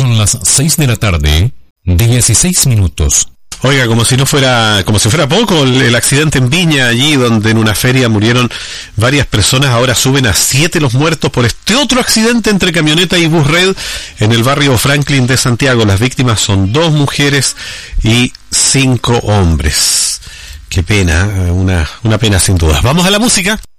Son las 6 de la tarde, 16 minutos. Oiga, como si fuera poco, el accidente en Viña, allí donde en una feria murieron varias personas, ahora suben a 7 los muertos por este otro accidente entre camioneta y bus red en el barrio Franklin de Santiago. Las víctimas son 2 mujeres y 5 hombres. Qué pena, una pena sin duda. Vamos a la música.